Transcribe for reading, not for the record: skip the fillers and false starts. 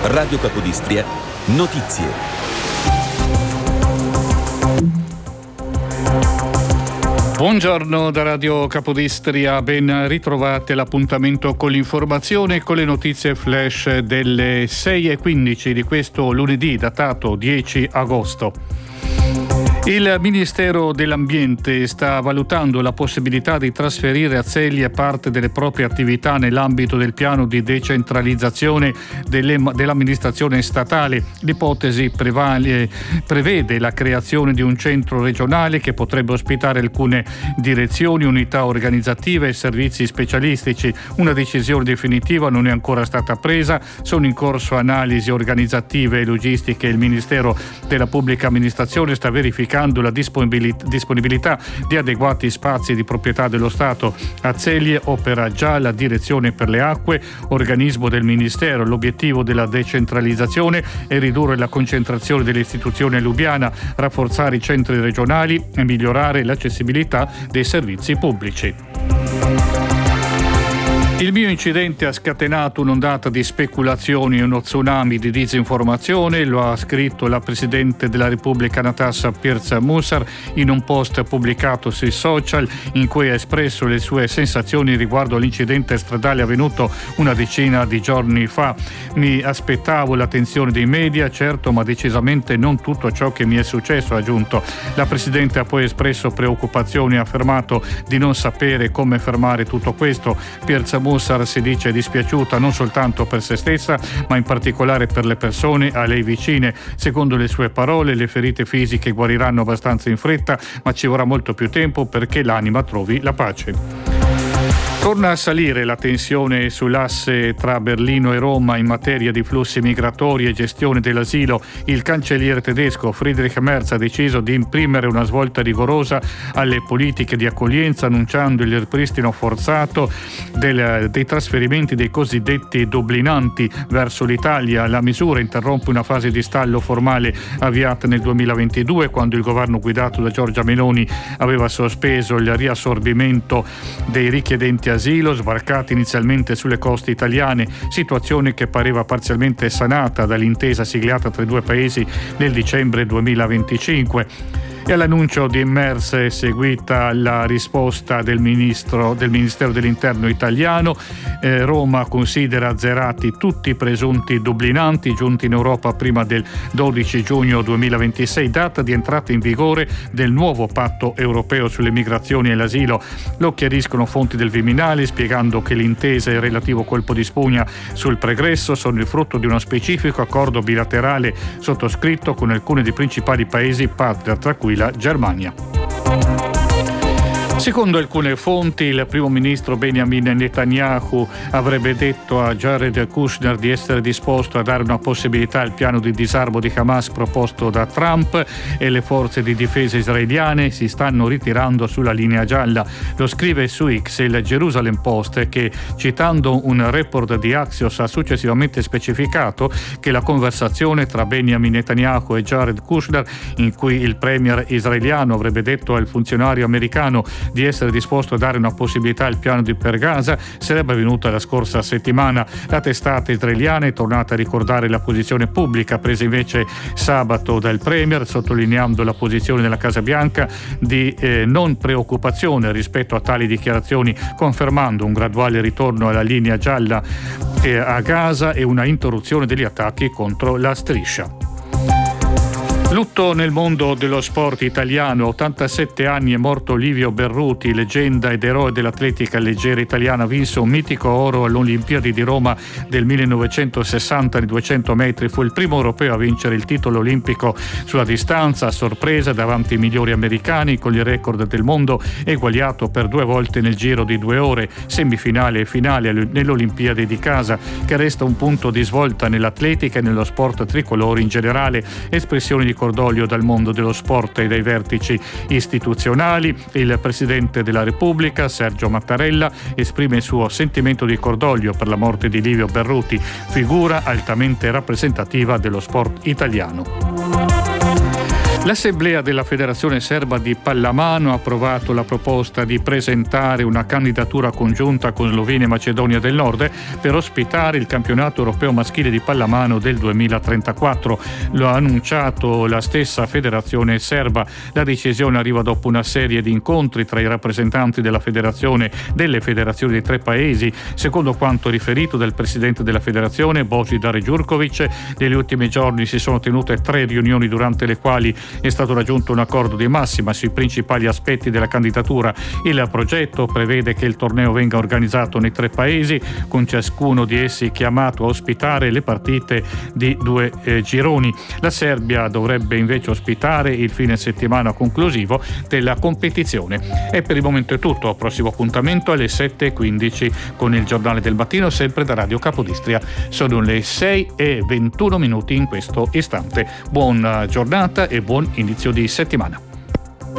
Radio Capodistria, notizie. Buongiorno da Radio Capodistria, ben ritrovate l'appuntamento con l'informazione e con le notizie flash delle 6:15 di questo lunedì datato 10 agosto. Il Ministero dell'Ambiente sta valutando la possibilità di trasferire a Celje parte delle proprie attività nell'ambito del piano di decentralizzazione dell'amministrazione statale. L'ipotesi prevede la creazione di un centro regionale che potrebbe ospitare alcune direzioni, unità organizzative e servizi specialistici. Una decisione definitiva non è ancora stata presa, sono in corso analisi organizzative e logistiche. Il Ministero della Pubblica Amministrazione sta verificando la disponibilità di adeguati spazi di proprietà dello Stato. A Celje opera già la Direzione per le Acque, organismo del Ministero. L'obiettivo della decentralizzazione è ridurre la concentrazione delle istituzioni a Lubiana, rafforzare i centri regionali e migliorare l'accessibilità dei servizi pubblici. Il mio incidente ha scatenato un'ondata di speculazioni e uno tsunami di disinformazione, lo ha scritto la Presidente della Repubblica Natasa Pirc Musar in un post pubblicato sui social in cui ha espresso le sue sensazioni riguardo all'incidente stradale avvenuto una decina di giorni fa. Mi aspettavo l'attenzione dei media, certo, ma decisamente non tutto ciò che mi è successo, ha aggiunto. La Presidente ha poi espresso preoccupazioni e ha affermato di non sapere come fermare tutto questo. Pirc Musar si dice dispiaciuta non soltanto per se stessa, ma in particolare per le persone a lei vicine. Secondo le sue parole, le ferite fisiche guariranno abbastanza in fretta, ma ci vorrà molto più tempo perché l'anima trovi la pace. Torna a salire la tensione sull'asse tra Berlino e Roma in materia di flussi migratori e gestione dell'asilo. Il cancelliere tedesco Friedrich Merz ha deciso di imprimere una svolta rigorosa alle politiche di accoglienza, annunciando il ripristino forzato dei trasferimenti dei cosiddetti dublinanti verso l'Italia. La misura interrompe una fase di stallo formale avviata nel 2022, quando il governo guidato da Giorgia Meloni aveva sospeso il riassorbimento dei richiedenti asilo sbarcati inizialmente sulle coste italiane, situazione che pareva parzialmente sanata dall'intesa siglata tra i due paesi nel dicembre 2025. E all'annuncio di Merz è seguita la risposta del Ministero dell'Interno italiano. Roma considera azzerati tutti i presunti dublinanti giunti in Europa prima del 12 giugno 2026, data di entrata in vigore del nuovo patto europeo sulle migrazioni e l'asilo. Lo chiariscono fonti del Viminale, spiegando che l'intesa e il relativo colpo di spugna sul pregresso sono il frutto di uno specifico accordo bilaterale sottoscritto con alcuni dei principali paesi partner, tra cui la Germania. Secondo alcune fonti, il primo ministro Benjamin Netanyahu avrebbe detto a Jared Kushner di essere disposto a dare una possibilità al piano di disarmo di Hamas proposto da Trump, e le forze di difesa israeliane si stanno ritirando sulla linea gialla. Lo scrive su X il Jerusalem Post, che, citando un report di Axios, ha successivamente specificato che la conversazione tra Benjamin Netanyahu e Jared Kushner, in cui il premier israeliano avrebbe detto al funzionario americano di essere disposto a dare una possibilità al piano per Gaza, sarebbe avvenuta la scorsa settimana. La testata israeliana è tornata a ricordare la posizione pubblica presa invece sabato dal premier, sottolineando la posizione della Casa Bianca di non preoccupazione rispetto a tali dichiarazioni, confermando un graduale ritorno alla linea gialla a Gaza e una interruzione degli attacchi contro la striscia. Lutto nel mondo dello sport italiano. 87 anni è morto Livio Berruti, leggenda ed eroe dell'atletica leggera italiana. Vinse un mitico oro alle Olimpiadi di Roma del 1960 nei 200 metri. Fu il primo europeo a vincere il titolo olimpico sulla distanza, a sorpresa davanti ai migliori americani, con il record del mondo eguagliato per 2 volte nel giro di 2 ore, semifinale e finale nelle Olimpiadi di casa, che resta un punto di svolta nell'atletica e nello sport tricolore in generale. Espressioni di cordoglio dal mondo dello sport e dai vertici istituzionali. Il Presidente della Repubblica, Sergio Mattarella, esprime il suo sentimento di cordoglio per la morte di Livio Berruti, figura altamente rappresentativa dello sport italiano. L'Assemblea della Federazione Serba di Pallamano ha approvato la proposta di presentare una candidatura congiunta con Slovenia e Macedonia del Nord per ospitare il campionato europeo maschile di pallamano del 2034. Lo ha annunciato la stessa Federazione Serba. La decisione arriva dopo una serie di incontri tra i rappresentanti della federazione delle federazioni dei tre paesi. Secondo quanto riferito dal presidente della federazione, Božidar Đurković, negli ultimi giorni si sono tenute 3 riunioni durante le quali è stato raggiunto un accordo di massima sui principali aspetti della candidatura. Il progetto prevede che il torneo venga organizzato nei 3 paesi, con ciascuno di essi chiamato a ospitare le partite di 2 gironi. La Serbia dovrebbe invece ospitare il fine settimana conclusivo della competizione. E per il momento è tutto. Prossimo appuntamento alle 7:15 con il giornale del mattino, sempre da Radio Capodistria. Sono le 6:21 in questo istante. Buona giornata e buon inizio di settimana.